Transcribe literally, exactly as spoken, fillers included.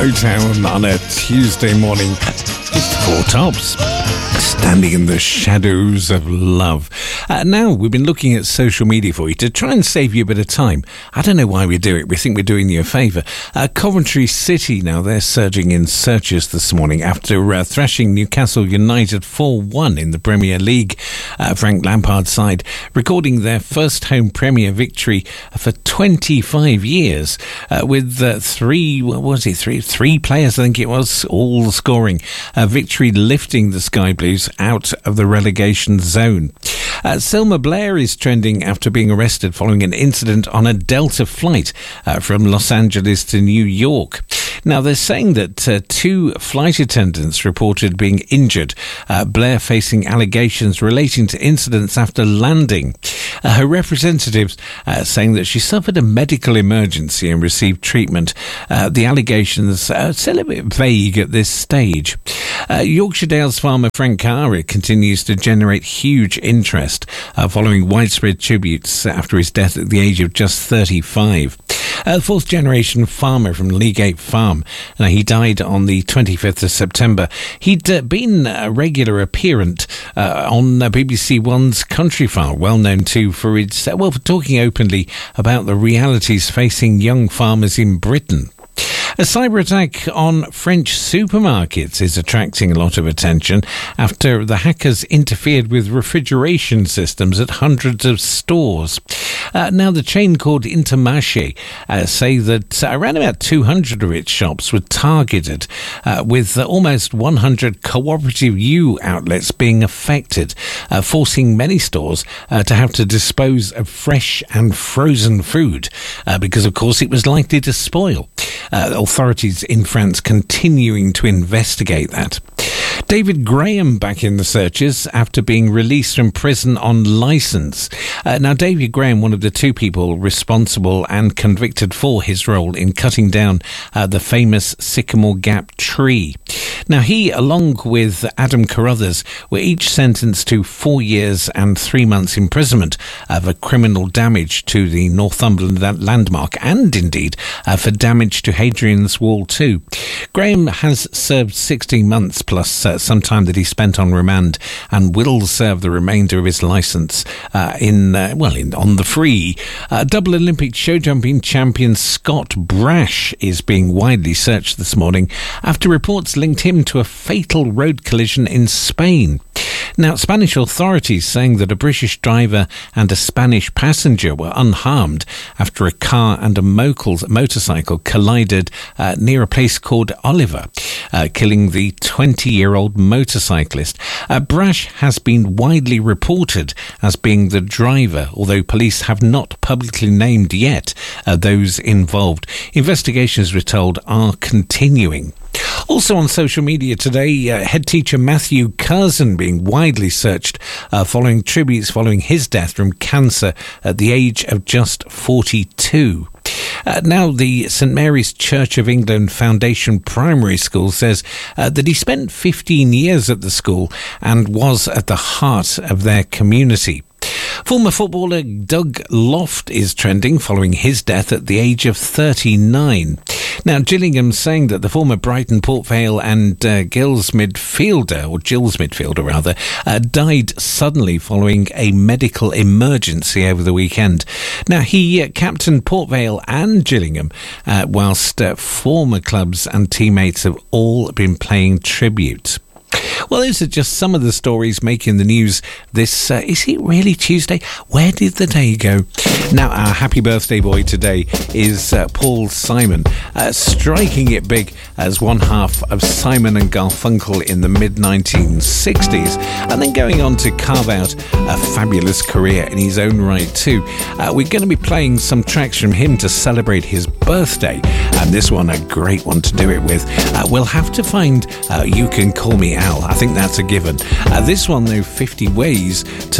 Motown on a Tuesday morning. It's Four Tops, standing in the shadows of love. Uh, now, we've been looking at social media for you to try and save you a bit of time. I don't know why we do it. We think we're doing you a favour. Uh, Coventry City, now they're surging in searches this morning after uh, thrashing Newcastle United four one in the Premier League. Uh, Frank Lampard's side recording their first home Premier victory for twenty-five years uh, with uh, three, what was it, three, three players, I think it was, all scoring. A victory lifting the Sky Blues out of the relegation zone. Uh, Selma Blair is trending after being arrested following an incident on a Delta flight uh, from Los Angeles to New York. Now, they're saying that uh, two flight attendants reported being injured. Uh, Blair facing allegations relating to incidents after landing. Uh, her representatives uh, saying that she suffered a medical emergency and received treatment. Uh, the allegations are still a bit vague at this stage. Uh, Yorkshire Dales farmer Frank Cara continues to generate huge interest uh, following widespread tributes after his death at the age of just thirty-five. Uh, fourth generation farmer from Leagate Farm. Uh, he died on the twenty-fifth of September. He'd uh, been a regular appearance uh, on uh, B B C One's Country Farm, well known too for its, uh, well, for talking openly about the realities facing young farmers in Britain. A cyber attack on French supermarkets is attracting a lot of attention after the hackers interfered with refrigeration systems at hundreds of stores. Uh, now, the chain called Intermarché uh, say that uh, around about two hundred of its shops were targeted, uh, with uh, almost one hundred Cooperative U outlets being affected, uh, forcing many stores uh, to have to dispose of fresh and frozen food uh, because, of course, it was likely to spoil. Uh, authorities in France continuing to investigate that. David Graham back in the searches after being released from prison on licence. Uh, now, David Graham, one of the two people responsible and convicted for his role in cutting down uh, the famous Sycamore Gap tree. Now, he, along with Adam Carruthers, were each sentenced to four years and three months imprisonment uh, for criminal damage to the Northumberland landmark and, indeed, uh, for damage to Hadrian's Wall too. Graham has served sixteen months plus uh, some time that he spent on remand and will serve the remainder of his licence uh, in, uh, well, in on the free. Uh, double Olympic show jumping champion Scott Brash is being widely searched this morning after reports linked him to a fatal road collision in Spain. Now, Spanish authorities saying that a British driver and a Spanish passenger were unharmed after a car and a motorcycle collided uh, near a place called Oliva, uh, killing the twenty-year-old motorcyclist. Uh, Brash has been widely reported as being the driver, although police have not publicly named yet uh, those involved. Investigations, we're told, are continuing. Also on social media today, uh, head teacher Matthew Curzon being widely searched uh, following tributes following his death from cancer at the age of just forty-two. Uh, now, the St Mary's Church of England Foundation Primary School says uh, that he spent fifteen years at the school and was at the heart of their community. Former footballer Doug Loft is trending following his death at the age of thirty-nine. Now, Gillingham saying that the former Brighton, Port Vale and uh, Gills midfielder, or Gills midfielder rather, uh, died suddenly following a medical emergency over the weekend. Now, he uh, captained Port Vale and Gillingham, uh, whilst uh, former clubs and teammates have all been paying tribute. Well, those are just some of the stories making the news this, uh, is it really Tuesday? Where did the day go? Now, our happy birthday boy today is uh, Paul Simon, uh, striking it big as one half of Simon and Garfunkel in the mid nineteen sixties, and then going on to carve out a fabulous career in his own right too. Uh, we're going to be playing some tracks from him to celebrate his birthday, and this one a great one to do it with. Uh, we'll have to find uh, You Can Call Me Al. I think that's a given. Uh, this one, though, fifty Ways to